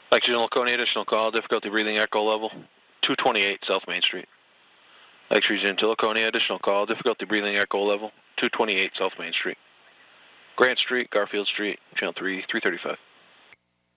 Oxygen Laconia, additional call, difficulty breathing, echo level, 228 South Main Street. Oxygen to Laconia, additional call, difficulty breathing, echo level, 228 South Main Street. Grant Street, Garfield Street, channel 3, 335.